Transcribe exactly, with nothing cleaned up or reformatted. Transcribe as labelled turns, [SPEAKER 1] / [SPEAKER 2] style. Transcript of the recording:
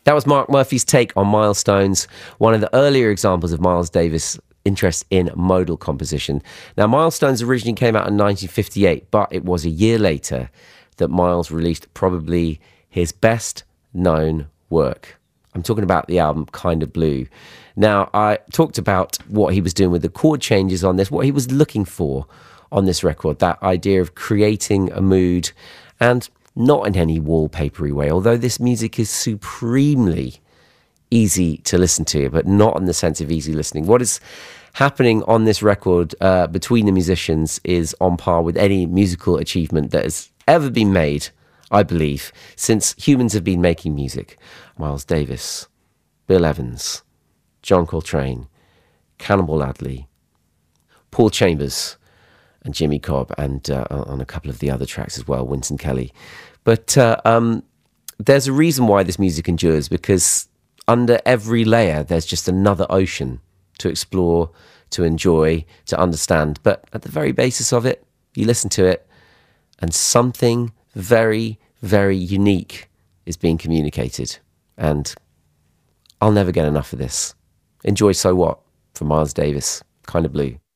[SPEAKER 1] That was Mark Murphy's take on Milestones, one of the earlier examples of Miles Davis' interest in modal composition. Now, Milestones originally came out in nineteen fifty-eight, but it was a year later that Miles released probably his best known work. I'm talking about the album Kind of Blue. Now, I talked about what he was doing with the chord changes on this, what he was looking for on this record, that idea of creating a mood, and not in any wallpapery way, although this music is supremely easy to listen to, but not in the sense of easy listening. What is happening on this record uh, between the musicians is on par with any musical achievement that has ever been made, I believe, since humans have been making music. Miles Davis, Bill Evans, John Coltrane, Cannonball Adderley, Paul Chambers, and Jimmy Cobb, and uh, on a couple of the other tracks as well, Wynton Kelly. But uh, um, there's a reason why this music endures, because under every layer there's just another ocean to explore, to enjoy, to understand. But at the very basis of it, you listen to it, and something very, very unique is being communicated. And I'll never get enough of this. Enjoy So What from Miles Davis, Kind of Blue.